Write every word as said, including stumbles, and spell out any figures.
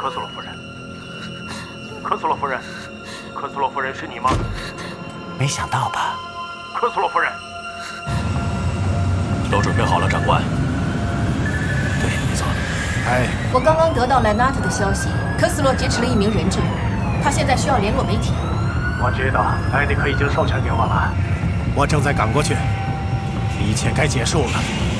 科斯洛夫人，科斯洛夫人，科斯洛夫人是你吗？ 没想到吧？ 科斯洛夫人，都准备好了，长官。对，没错。 哎， 我刚刚得到莱纳特的消息，科斯洛劫持了一名人质，他现在需要联络媒体。 我知道，埃迪克已经授权给我了。 我正在赶过去，一切该结束了。